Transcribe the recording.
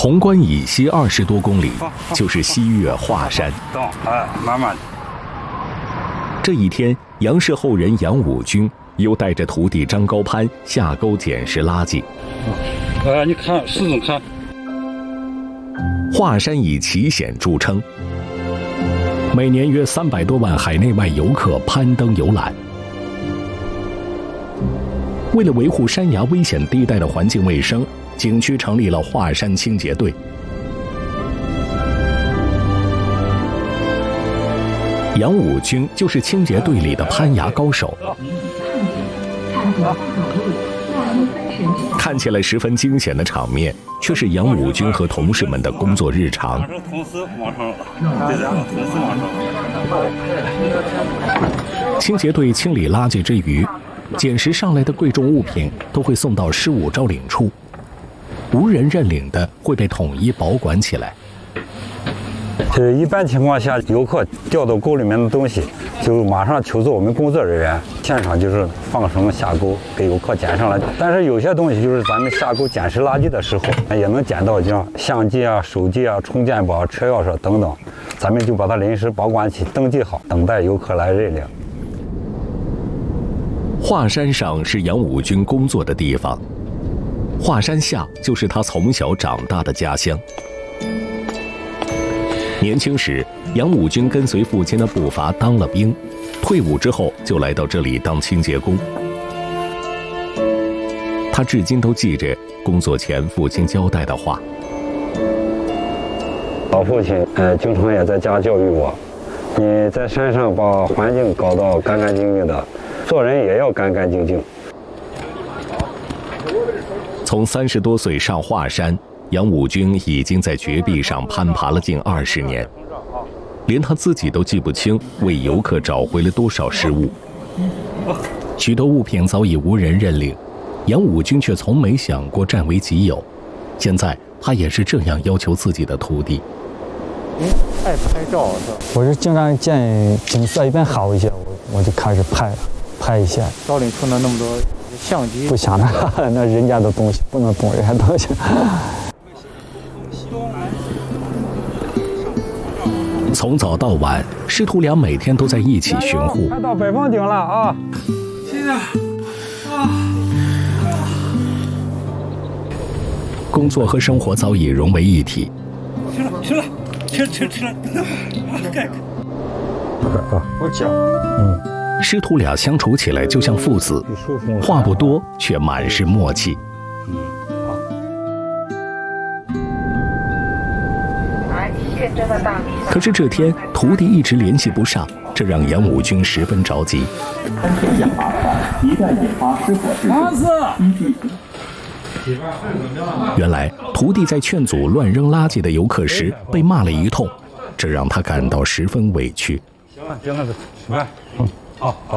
潼关以西20多公里就是西岳华山。 慢慢。 这一天，杨氏后人杨武军又带着徒弟张高攀下沟捡拾垃圾。 你看，石总看。 华山以奇险著称，每年约300多万海内外游客攀登游览。为了维护山崖危险地带的环境卫生，景区成立了华山清洁队。杨武军就是清洁队里的攀崖高手。看起来十分惊险的场面，却是杨武军和同事们的工作日常。清洁队清理垃圾之余，捡拾上来的贵重物品都会送到失物招领处，无人认领的会被统一保管起来。 一般情况下，游客掉到沟里面的东西，就马上求助我们工作人员，现场就是放绳下沟给游客捡上来。但是有些东西就是咱们下沟捡拾垃圾的时候，也能捡到像相机啊、手机啊、充电宝、车钥匙等等，咱们就把它临时保管起，登记好，等待游客来认领。 华山上是杨武军工作的地方，华山下就是他从小长大的家乡。年轻时，杨武军跟随父亲的步伐当了兵，退伍之后就来到这里当清洁工。他至今都记着工作前父亲交代的话。 老父亲经常也在家教育我，你在山上把环境搞到干干净净的，做人也要干干净净。 从30多岁上华山，杨武军已经在绝壁上攀爬了近20年，连他自己都记不清为游客找回了多少失物。许多物品早已无人认领，杨武军却从没想过占为己有。现在他也是这样要求自己的徒弟。 爱拍照是吧？我是经常见景色一般好一些，我就开始拍一些。招领出了那么多相机，不想那人家的东西不能动人家东西。 从早到晚，师徒俩每天都在一起巡护。 快到北峰顶了啊！ 现在工作和生活早已融为一体。 行了，吃了，盖。 我讲， 师徒俩相处起来就像父子，话不多却满是默契。可是这天徒弟一直联系不上，这让杨武军十分着急。原来徒弟在劝阻乱扔垃圾的游客时被骂了一通，这让他感到十分委屈。 行了，吃饭。好。